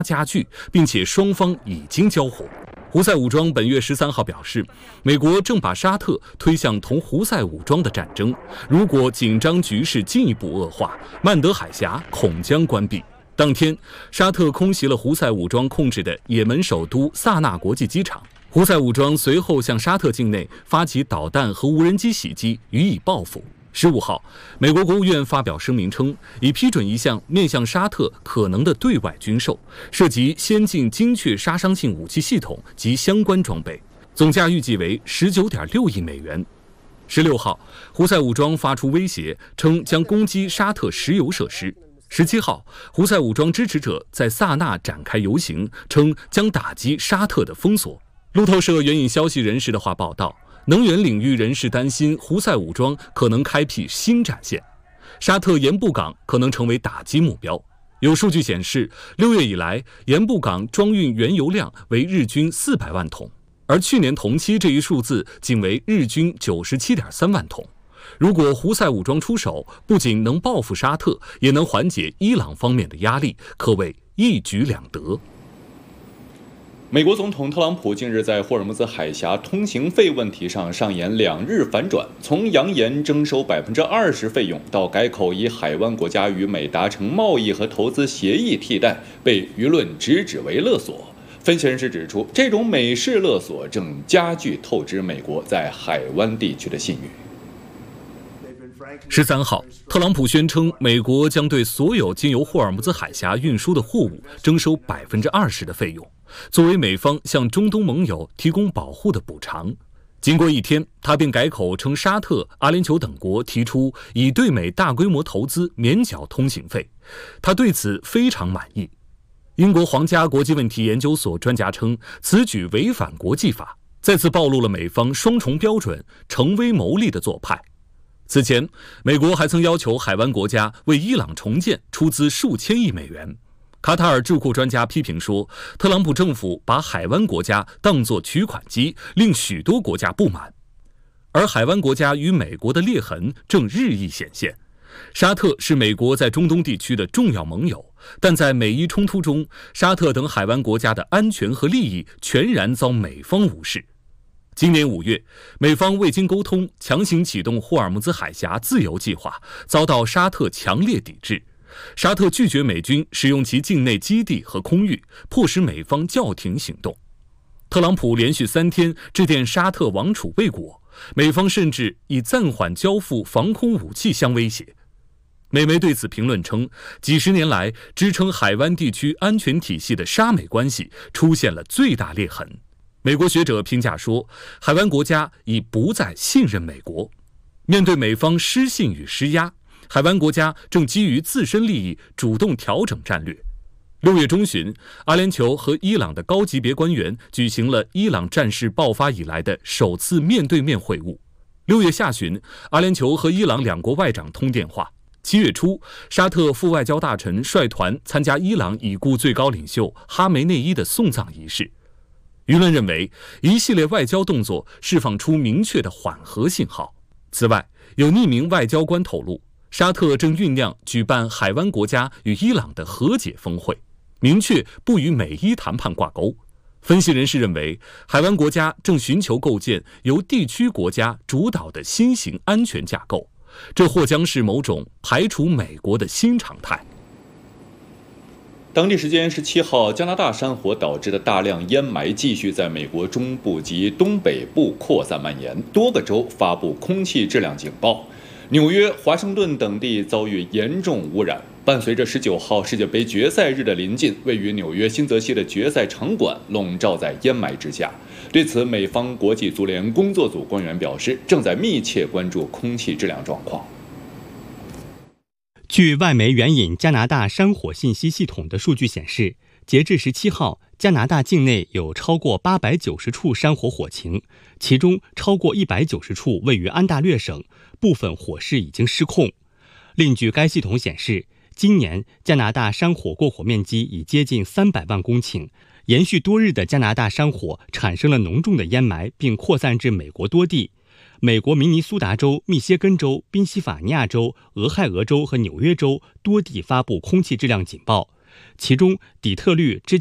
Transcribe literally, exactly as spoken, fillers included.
加剧，并且双方已经交火。胡塞武装本月十三号表示，美国正把沙特推向同胡塞武装的战争，如果紧张局势进一步恶化，曼德海峡恐将关闭。当天，沙特空袭了胡塞武装控制的也门首都萨那国际机场。胡塞武装随后向沙特境内发起导弹和无人机袭击，予以报复。十五号，美国国务院发表声明称，已批准一项面向沙特可能的对外军售，涉及先进精确杀伤性武器系统及相关装备，总价预计为十九点六亿美元。十六号，胡塞武装发出威胁，称将攻击沙特石油设施。十七号，胡塞武装支持者在萨那展开游行，称将打击沙特的封锁。路透社援引消息人士的话报道，能源领域人士担心胡塞武装可能开辟新战线，沙特盐布港可能成为打击目标。有数据显示，六月以来，盐布港装运原油量为日均四百万桶，而去年同期这一数字仅为日均九十七点三万桶。如果胡塞武装出手，不仅能报复沙特，也能缓解伊朗方面的压力，可谓一举两得。 美国总统特朗普近日在霍尔木兹海峡通行费问题上上演两日反转，从扬言征收百分之二十费用，到改口以海湾国家与美达成贸易和投资协议替代，被舆论直指为勒索。分析人士指出，这种美式勒索正加剧透支美国在海湾地区的信誉。 十三号，特朗普宣称，美国将对所有经由霍尔木兹海峡运输的货物征收百分之二十的费用，作为美方向中东盟友提供保护的补偿。经过一天，他便改口称沙特、阿联酋等国提出以对美大规模投资免缴通行费，他对此非常满意。英国皇家国际问题研究所专家称，此举违反国际法，再次暴露了美方双重标准、成威谋利的做派。此前，美国还曾要求海湾国家为伊朗重建出资数千亿美元。卡塔尔智库专家批评说，特朗普政府把海湾国家当作取款机，令许多国家不满。而海湾国家与美国的裂痕正日益显现。沙特是美国在中东地区的重要盟友，但在美伊冲突中，沙特等海湾国家的安全和利益全然遭美方无视。今年五月，美方未经沟通强行启动霍尔木兹海峡自由计划，遭到沙特强烈抵制。沙特拒绝美军使用其境内基地和空域，迫使美方叫停行动。特朗普连续三天致电沙特王储未果，美方甚至以暂缓交付防空武器相威胁。美媒对此评论称，几十年来支撑海湾地区安全体系的沙美关系出现了最大裂痕。美国学者评价说，海湾国家已不再信任美国。面对美方失信与施压，海湾国家正基于自身利益主动调整战略。六月中旬，阿联酋和伊朗的高级别官员举行了伊朗战事爆发以来的首次面对面会晤。六月下旬，阿联酋和伊朗两国外长通电话。七月初，沙特副外交大臣率团参加伊朗已故最高领袖哈梅内伊的送葬仪式。舆论认为，一系列外交动作释放出明确的缓和信号。此外，有匿名外交官透露，沙特正酝酿举办海湾国家与伊朗的和解峰会，明确不与美伊谈判挂钩。分析人士认为，海湾国家正寻求构建由地区国家主导的新型安全架构，这或将是某种排除美国的新常态。 当地时间十七号，加拿大山火导致的大量烟霾继续在美国中部及东北部扩散蔓延，多个州发布空气质量警报。纽约、华盛顿等地遭遇严重污染。伴随着十九号世界杯决赛日的临近，位于纽约新泽西的决赛场馆笼罩在烟霾之下。对此，美方国际足联工作组官员表示，正在密切关注空气质量状况。 据外媒援引加拿大山火信息系统的数据显示，截至十七号，加拿大境内有超过八百九十处山火火情，其中超过一百九十处位于安大略省，部分火势已经失控。另据该系统显示，今年加拿大山火过火面积已接近三百万公顷，延续多日的加拿大山火产生了浓重的烟霾，并扩散至美国多地。美国明尼苏达州、密歇根州、宾夕法尼亚州、俄亥俄州和纽约州多地发布空气质量警报， 其中底特律、芝